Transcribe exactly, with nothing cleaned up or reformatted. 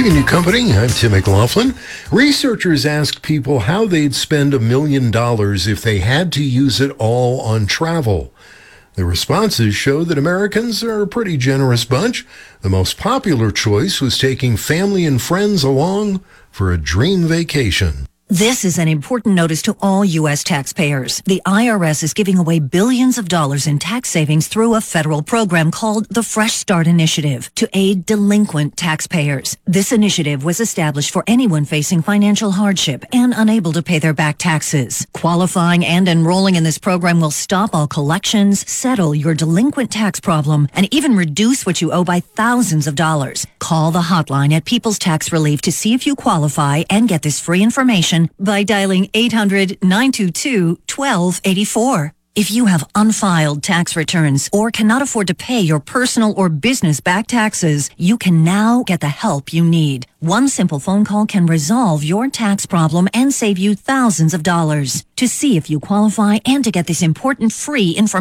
Leaving New Company, I'm Tim McLaughlin. Researchers asked people how they'd spend a million dollars if they had to use it all on travel. The responses show that Americans are a pretty generous bunch. The most popular choice was taking family and friends along for a dream vacation. This is an important notice to all U S taxpayers. The I R S is giving away billions of dollars in tax savings through a federal program called the Fresh Start Initiative to aid delinquent taxpayers. This initiative was established for anyone facing financial hardship and unable to pay their back taxes. Qualifying and enrolling in this program will stop all collections, settle your delinquent tax problem, and even reduce what you owe by thousands of dollars. Call the hotline at People's Tax Relief to see if you qualify and get this free information by dialing eight hundred, nine two two, one two eight four. If you have unfiled tax returns or cannot afford to pay your personal or business back taxes, you can now get the help you need. One simple phone call can resolve your tax problem and save you thousands of dollars. To see if you qualify and to get this important free information,